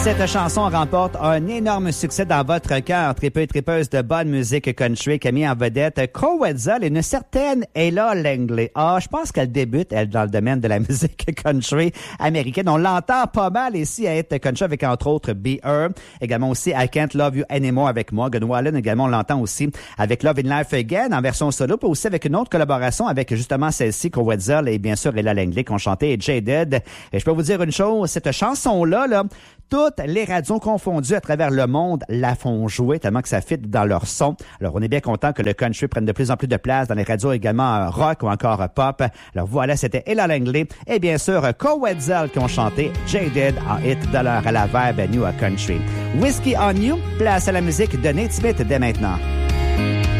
Cette chanson remporte un énorme succès dans votre cœur. Tripeux et tripeuses de bonne musique country qui a mis en vedette Koe Wetzel et une certaine Ella Langley. Ah, je pense qu'elle débute, elle, dans le domaine de la musique country américaine. On l'entend pas mal ici à être country avec, entre autres, Be Her. Également aussi I Can't Love You Anymore avec Morgan Wallen. Également, on l'entend aussi avec Love in Life Again en version solo, puis aussi avec une autre collaboration avec justement celle-ci, Koe Wetzel et bien sûr Ella Langley qui ont chanté Jaded. Et je peux vous dire une chose, cette chanson-là, toutes les radios confondues à travers le monde la font jouer tellement que ça fit dans leur son. Alors, on est bien content que le country prenne de plus en plus de place dans les radios également rock ou encore pop. Alors voilà, c'était Ella Langley et bien sûr Koe Wetzel qui ont chanté Jaded en hit de l'heure à la vibe New Country. Whiskey on You, place à la musique de Nate Smith dès maintenant.